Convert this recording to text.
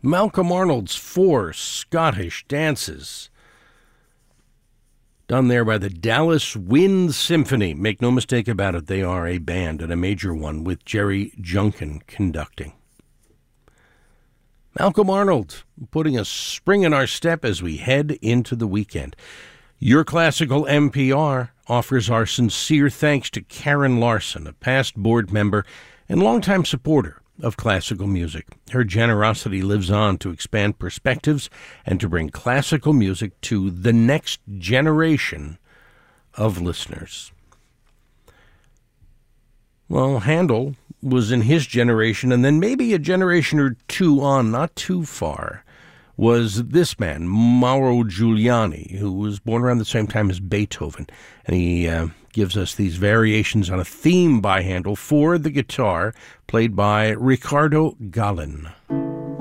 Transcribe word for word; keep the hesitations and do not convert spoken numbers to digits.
Malcolm Arnold's Four Scottish Dances, done there by the Dallas Wind Symphony. Make no mistake about it, they are a band, and a major one, with Jerry Junkin conducting. Malcolm Arnold putting a spring in our step as we head into the weekend. Your Classical N P R offers our sincere thanks to Karen Larson, a past board member and longtime supporter of classical music. Her generosity lives on to expand perspectives and to bring classical music to the next generation of listeners. Well, Handel was in his generation, and then maybe a generation or two on, not too far, was this man, Mauro Giuliani, who was born around the same time as Beethoven. And he uh, gives us these variations on a theme by Handel for the guitar, played by Ricardo Gallin.